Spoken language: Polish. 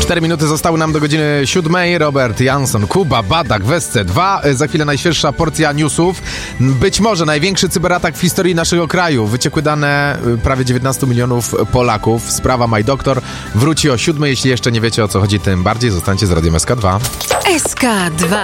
4 minuty zostały nam do godziny 7. Robert Jansson, Kuba, Badak, Wesce 2. Za chwilę najświeższa porcja newsów. Być może największy cyberatak w historii naszego kraju. Wyciekły dane prawie 19 milionów Polaków. Sprawa My Doctor wróci o 7. Jeśli jeszcze nie wiecie, o co chodzi, tym bardziej zostańcie z Radiem SK2. SK2